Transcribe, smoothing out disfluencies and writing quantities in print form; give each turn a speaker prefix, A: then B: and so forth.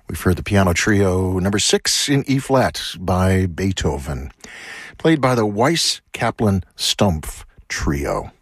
A: We've heard the piano trio number 6 in E-flat by Beethoven, played by the Weiss Kaplan Stumpf Trio.